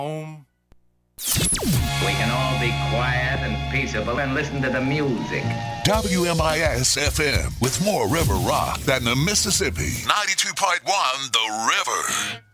Home. We can all be quiet and peaceable and listen to the music. WMIS FM with more river rock than the Mississippi. 92.1 The River.